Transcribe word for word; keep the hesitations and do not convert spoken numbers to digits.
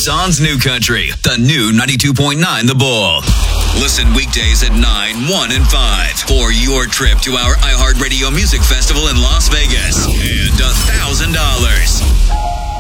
Tucson's New Country, the new ninety-two point nine The Bull. Listen weekdays at nine, one, and five for your trip to our iHeartRadio Music Festival and live